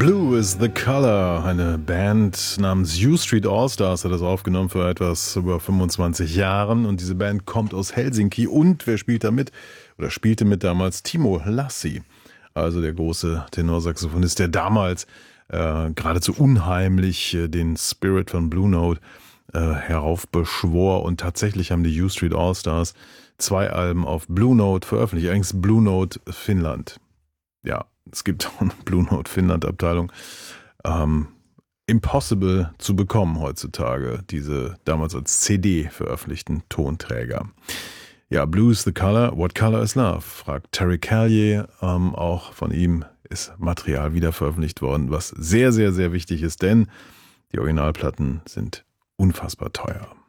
Blue is the Color, eine Band namens U Street All-Stars hat das aufgenommen vor etwas über 25 Jahren und diese Band kommt aus Helsinki und wer spielt da mit? Oder spielte mit damals Timo Lassi, also der große Tenorsaxophonist, der damals geradezu unheimlich den Spirit von Blue Note heraufbeschwor und tatsächlich haben die U Street All-Stars 2 Alben auf Blue Note veröffentlicht, allerdings Blue Note Finnland. Ja, es gibt auch eine Blue Note Finnland Abteilung. Impossible zu bekommen heutzutage, diese damals als CD veröffentlichten Tonträger. Ja, Blue is the Color, What Color is Love? Fragt Terry Callier. Auch von ihm ist Material wieder veröffentlicht worden, was sehr, sehr, sehr wichtig ist, denn die Originalplatten sind unfassbar teuer.